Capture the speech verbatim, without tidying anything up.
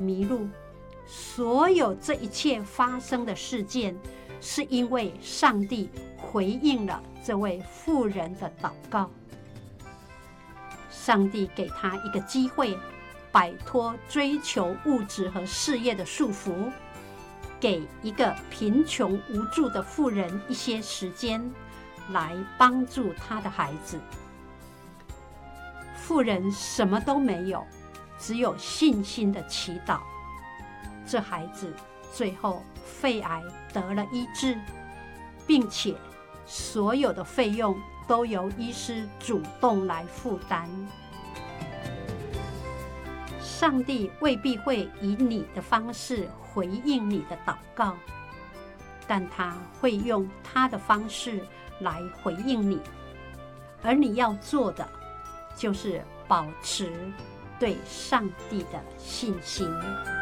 迷路。所有这一切发生的事件，是因为上帝回应了这位妇人的祷告。上帝给他一个机会，摆脱追求物质和事业的束缚，给一个贫穷无助的妇人一些时间，来帮助他的孩子。妇人什么都没有，只有信心的祈祷。这孩子最后肺癌得了医治，并且所有的费用都由医师主动来负担。上帝未必会以你的方式回应你的祷告，但他会用他的方式来回应你，而你要做的就是保持对上帝的信心。